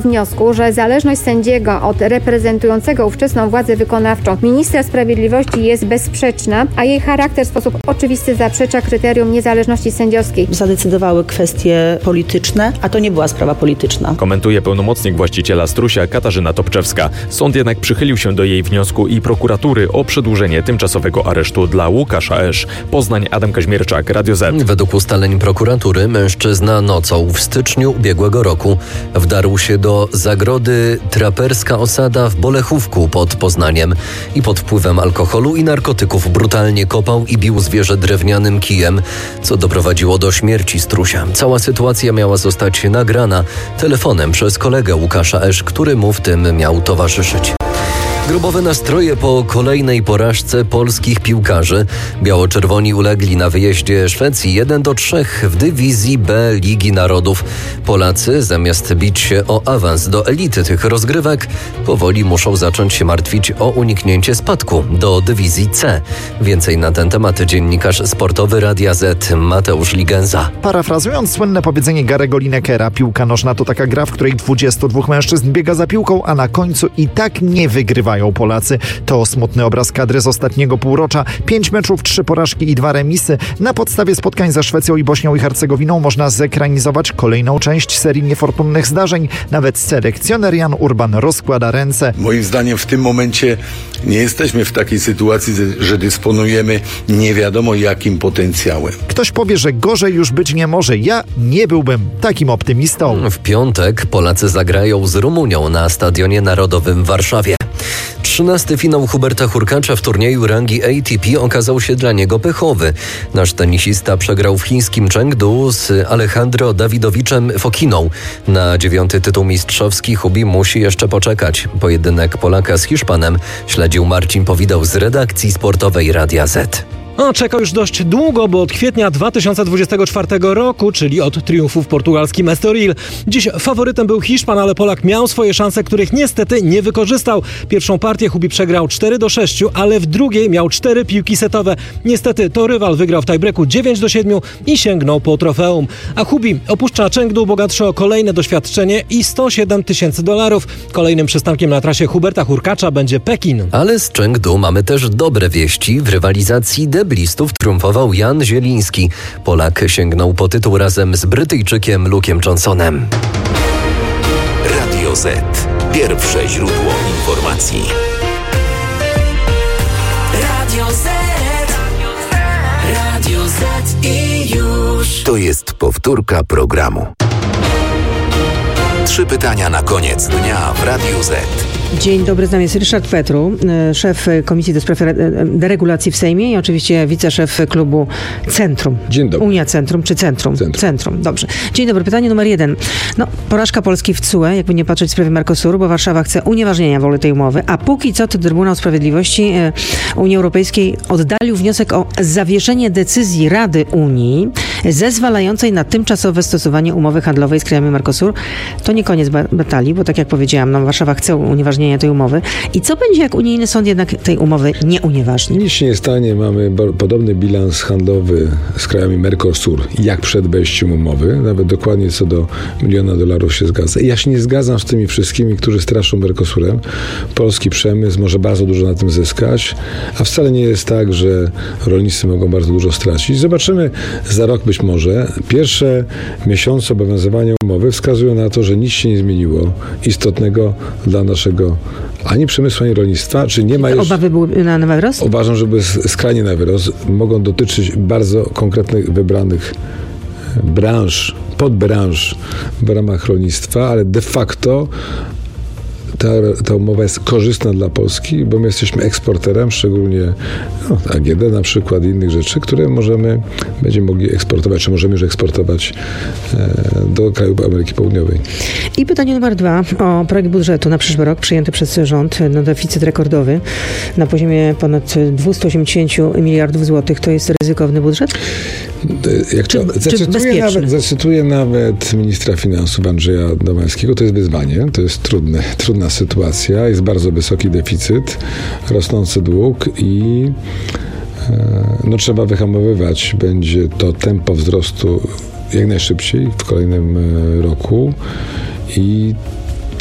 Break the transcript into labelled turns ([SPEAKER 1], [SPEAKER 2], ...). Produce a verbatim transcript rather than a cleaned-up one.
[SPEAKER 1] wniosku, że zależność sędziego od reprezentującego ówczesną władzę wykonawczą ministra sprawiedliwości jest bezsprzeczna, a jej charakter w sposób oczywisty zaprzecza kryterium niezależności sędziowskiej.
[SPEAKER 2] Zadecydowały kwestie polityczne, a to nie była sprawa polityczna.
[SPEAKER 3] Komentuje pełnomocnik właściciela Strusia Katarzyna Topczewska. Sąd jednak przychylił się do jej wniosku i prokuratury o przedłużenie tymczasowego aresztu dla Łukasza Esz. Poznań, Adam Kaźmierczak, Radio Z.
[SPEAKER 4] Według ustaleń prokuratury mężczyzna nocą w styczniu ubiegłego roku wdarł się do zagrody Traperska Osada w Bolechówku pod Poznaniem i pod wpływem alkoholu i narkotyków brutalnie kopał i bił zwierzę drewnianym kijem, co doprowadziło do śmierci Strusia. Cała sytuacja miała zostać nagrana telefonem przez kolegę Łukasza Esz, który mu w tym miał towarzyszyć. Grubowe nastroje po kolejnej porażce polskich piłkarzy. Biało-czerwoni ulegli na wyjeździe Szwecji jeden do trzech w dywizji B Ligi Narodów. Polacy zamiast bić się o awans do elity tych rozgrywek, powoli muszą zacząć się martwić o uniknięcie spadku do dywizji C. Więcej na ten temat dziennikarz sportowy Radia Z Mateusz Ligenza.
[SPEAKER 5] Parafrazując słynne powiedzenie Garego Linekera, piłka nożna to taka gra, w której dwudziestu dwóch mężczyzn biega za piłką, a na końcu i tak nie wygrywają Polacy. To smutny obraz kadry z ostatniego półrocza. Pięć meczów, trzy porażki i dwa remisy. Na podstawie spotkań ze Szwecją i Bośnią i Hercegowiną można zekranizować kolejną część serii niefortunnych zdarzeń. Nawet selekcjoner Jan Urban rozkłada ręce.
[SPEAKER 6] Moim zdaniem w tym momencie nie jesteśmy w takiej sytuacji, że dysponujemy nie wiadomo jakim potencjałem.
[SPEAKER 5] Ktoś powie, że gorzej już być nie może. Ja nie byłbym takim optymistą.
[SPEAKER 4] W piątek Polacy zagrają z Rumunią na Stadionie Narodowym w Warszawie. Trzynasty finał Huberta Hurkacza w turnieju rangi A T P okazał się dla niego pechowy. Nasz tenisista przegrał w chińskim Chengdu z Alejandro Dawidowiczem Fokiną. Na dziewiąty tytuł mistrzowski Hubi musi jeszcze poczekać. Pojedynek Polaka z Hiszpanem śledził Marcin Powidał z redakcji sportowej Radia Z.
[SPEAKER 7] No, czekał już dość długo, bo od kwietnia dwa tysiące dwudziestego czwartego roku, czyli od triumfu w portugalskim Estoril. Dziś faworytem był Hiszpan, ale Polak miał swoje szanse, których niestety nie wykorzystał. Pierwszą partię Hubi przegrał cztery do sześciu, ale w drugiej miał cztery piłki setowe. Niestety to rywal wygrał w tiebreaku dziewięć do siedmiu i sięgnął po trofeum. A Hubi opuszcza Chengdu bogatszy o kolejne doświadczenie i sto siedem tysięcy dolarów. Kolejnym przystankiem na trasie Huberta Hurkacza będzie Pekin.
[SPEAKER 4] Ale z Chengdu mamy też dobre wieści. W rywalizacji deblistów triumfował Jan Zieliński. Polak sięgnął po tytuł razem z Brytyjczykiem Luke'em Johnsonem.
[SPEAKER 8] Radio Z. Pierwsze źródło informacji. Radio Z. Radio Z i już. To jest powtórka programu. Trzy pytania na koniec dnia w Radiu Z.
[SPEAKER 9] Dzień dobry, z nami jest Ryszard Petru, szef Komisji do Spraw Deregulacji w Sejmie i oczywiście wiceszef klubu Centrum.
[SPEAKER 10] Dzień dobry.
[SPEAKER 9] Unia Centrum czy Centrum?
[SPEAKER 10] Centrum.
[SPEAKER 9] Centrum, dobrze. Dzień dobry, pytanie numer jeden. No, porażka Polski w C U E, jakby nie patrzeć w sprawie Mercosuru, bo Warszawa chce unieważnienia woli tej umowy, a póki co to Trybunał Sprawiedliwości Unii Europejskiej oddalił wniosek o zawieszenie decyzji Rady Unii zezwalającej na tymczasowe stosowanie umowy handlowej z krajami Mercosur. To nie koniec batalii, bo tak jak powiedziałam, no, Warszawa chce unieważnienia tej umowy. I co będzie, jak unijny sąd jednak tej umowy nie unieważni?
[SPEAKER 10] Nic się nie stanie. Mamy podobny bilans handlowy z krajami Mercosur, jak przed wejściem umowy. Nawet dokładnie co do miliona dolarów się zgadza. I ja się nie zgadzam z tymi wszystkimi, którzy straszą Mercosurem. Polski przemysł może bardzo dużo na tym zyskać, a wcale nie jest tak, że rolnicy mogą bardzo dużo stracić. Zobaczymy za rok być może. Pierwsze miesiące obowiązywania umowy wskazują na to, że nic się nie zmieniło istotnego dla naszego ani przemysłu, ani rolnictwa. Czy nie ma jeszcze...
[SPEAKER 9] Obawy były na, na wyrost?
[SPEAKER 10] Uważam, że były skrajnie na wyrost. Mogą dotyczyć bardzo konkretnych, wybranych branż, podbranż w ramach rolnictwa, ale de facto Ta, ta umowa jest korzystna dla Polski, bo my jesteśmy eksporterem, szczególnie no, A G D na przykład i innych rzeczy, które możemy, będziemy mogli eksportować, czy możemy już eksportować e, do krajów Ameryki Południowej.
[SPEAKER 9] I pytanie numer dwa o projekt budżetu na przyszły rok przyjęty przez rząd na deficyt rekordowy na poziomie ponad dwieście osiemdziesiąt miliardów złotych. To jest ryzykowny budżet?
[SPEAKER 10] Jak to,
[SPEAKER 9] czy,
[SPEAKER 10] zacytuję,
[SPEAKER 9] czy
[SPEAKER 10] nawet, zacytuję nawet ministra finansów Andrzeja Domańskiego. To jest wyzwanie, to jest trudne, trudna sytuacja. Jest bardzo wysoki deficyt, rosnący dług i no, trzeba wyhamowywać będzie to tempo wzrostu jak najszybciej w kolejnym roku i